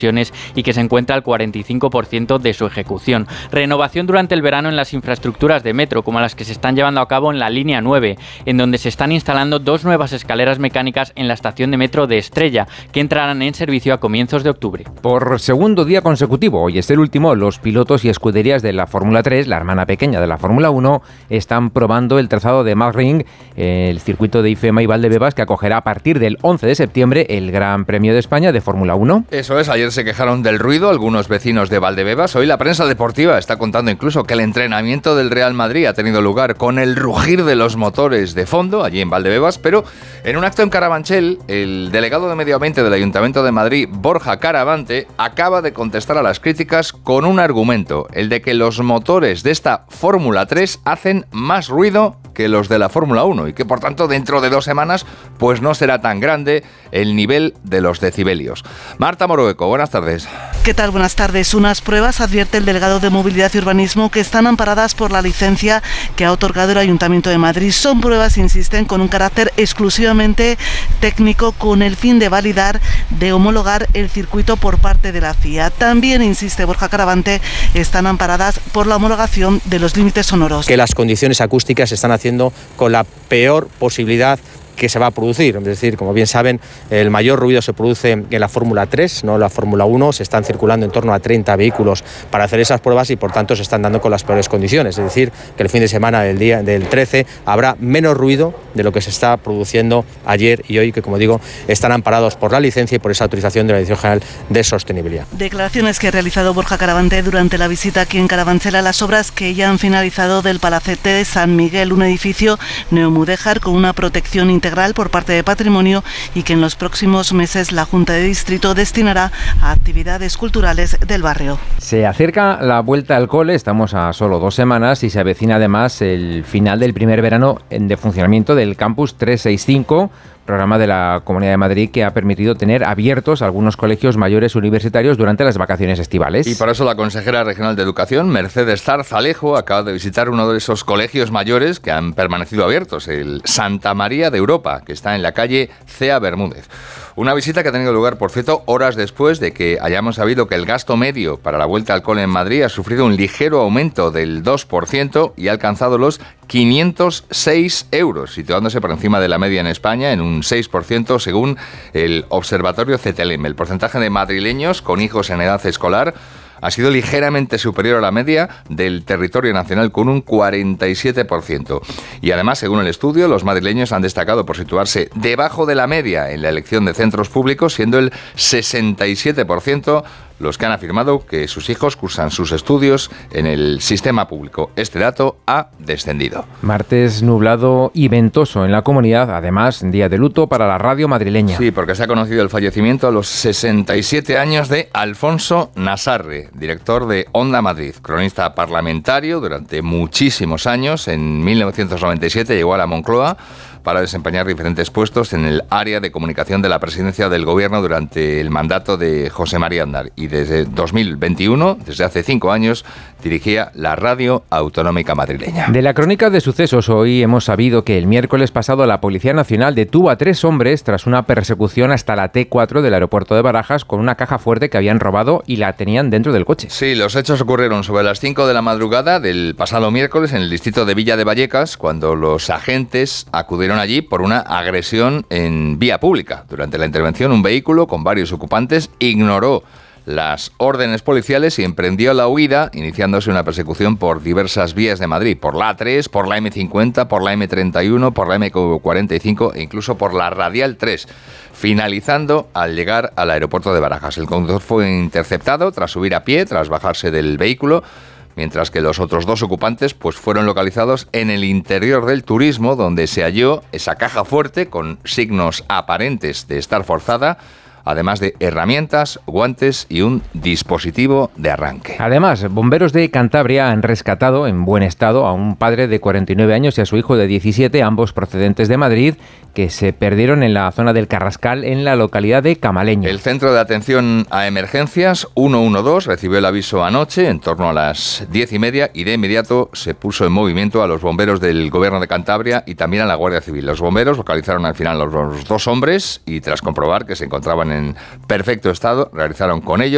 y que se encuentra al 45% de su ejecución. Renovación durante el verano en las infraestructuras de metro, como las que se están llevando a cabo en la línea 9, en donde se están instalando 2 nuevas escaleras mecánicas en la estación de metro de Estrella, que entrarán en servicio a comienzos de octubre. Por segundo día consecutivo, hoy es el último, los pilotos y escuderías de la Fórmula 3, la hermana pequeña de la Fórmula 1, están probando el trazado de Nürburgring, el circuito de IFEMA y Valdebebas, que acogerá a partir del 11 de septiembre el Gran Premio de España de Fórmula 1. Eso es, ayer se quejaron del ruido algunos vecinos de Valdebebas. Hoy la prensa deportiva está contando incluso que el entrenamiento del Real Madrid ha tenido lugar con el rugir de los motores de fondo allí en Valdebebas, pero en un acto en Carabanchel, el delegado de Medio Ambiente del Ayuntamiento de Madrid, Borja Caravante, acaba de contestar a las críticas con un argumento, el de que los motores de esta Fórmula 3 hacen más ruido que los de la Fórmula 1 y que por tanto dentro de 2 semanas pues no será tan grande el nivel de los decibelios. Marta Morueco, buenas tardes. ¿Qué tal? Buenas tardes. Unas pruebas, advierte el delegado de Movilidad y Urbanismo, que están amparadas por la licencia que ha otorgado el Ayuntamiento de Madrid. Son pruebas, insisten, con un carácter exclusivamente técnico, con el fin de validar, de homologar el circuito por parte de la FIA. También, insiste Borja Caravante, están amparadas por la homologación de los límites sonoros. Que las condiciones acústicas se están haciendo con la peor posibilidad que se va a producir. Es decir, como bien saben, el mayor ruido se produce en la Fórmula 3, no en la Fórmula 1. Se están circulando en torno a 30 vehículos para hacer esas pruebas y por tanto se están dando con las peores condiciones. Es decir, que el fin de semana del 13 habrá menos ruido de lo que se está produciendo ayer y hoy, que como digo, están amparados por la licencia y por esa autorización de la Dirección General de Sostenibilidad. Declaraciones que ha realizado Borja Caravante durante la visita aquí en Carabanchel a las obras que ya han finalizado del Palacete de San Miguel, un edificio neomudéjar con una protección integral por parte de Patrimonio y que en los próximos meses la Junta de Distrito destinará a actividades culturales del barrio. Se acerca la vuelta al cole, estamos a solo 2 semanas y se avecina además el final del primer verano de funcionamiento del Campus 365, programa de la Comunidad de Madrid que ha permitido tener abiertos algunos colegios mayores universitarios durante las vacaciones estivales. Y por eso la consejera regional de Educación, Mercedes Zarzalejo, acaba de visitar uno de esos colegios mayores que han permanecido abiertos, el Santa María de Europa, que está en la calle Cea Bermúdez. Una visita que ha tenido lugar, por cierto, horas después de que hayamos sabido que el gasto medio para la vuelta al cole en Madrid ha sufrido un ligero aumento del 2% y ha alcanzado los 506 euros, situándose por encima de la media en España en un 6% según el Observatorio CETELEM. El porcentaje de madrileños con hijos en edad escolar ha sido ligeramente superior a la media del territorio nacional con un 47%. Y además, según el estudio, los madrileños han destacado por situarse debajo de la media en la elección de centros públicos, siendo el 67% los que han afirmado que sus hijos cursan sus estudios en el sistema público. Este dato ha descendido. Martes nublado y ventoso en la comunidad, además día de luto para la radio madrileña. Sí, porque se ha conocido el fallecimiento a los 67 años de Alfonso Nasarre, director de Onda Madrid, cronista parlamentario durante muchísimos años. En 1997 llegó a la Moncloa para desempeñar diferentes puestos en el área de comunicación de la presidencia del gobierno durante el mandato de José María Aznar. Y desde 2021, desde hace 5 años, dirigía la Radio Autonómica Madrileña. De la crónica de sucesos, hoy hemos sabido que el miércoles pasado la Policía Nacional detuvo a 3 hombres tras una persecución hasta la T4 del aeropuerto de Barajas con una caja fuerte que habían robado y la tenían dentro del coche. Sí, los hechos ocurrieron sobre las 5 de la madrugada del pasado miércoles en el distrito de Villa de Vallecas, cuando los agentes acudieron allí por una agresión en vía pública. Durante la intervención, un vehículo con varios ocupantes ignoró las órdenes policiales y emprendió la huida, iniciándose una persecución por diversas vías de Madrid, por la A3, por la M50, por la M31, por la M45 e incluso por la Radial 3, finalizando al llegar al aeropuerto de Barajas. El conductor fue interceptado tras subir a pie, tras bajarse del vehículo, mientras que los otros 2 ocupantes pues fueron localizados en el interior del Turismo, donde se halló esa caja fuerte con signos aparentes de estar forzada, además de herramientas, guantes y un dispositivo de arranque. Además, bomberos de Cantabria han rescatado en buen estado a un padre de 49 años y a su hijo de 17, ambos procedentes de Madrid, que se perdieron en la zona del Carrascal, en la localidad de Camaleño. El Centro de Atención a Emergencias 112 recibió el aviso anoche, en torno a las 10:30, y de inmediato se puso en movimiento a los bomberos del Gobierno de Cantabria y también a la Guardia Civil. Los bomberos localizaron al final a los 2 hombres y tras comprobar que se encontraban en perfecto estado, realizaron con ellos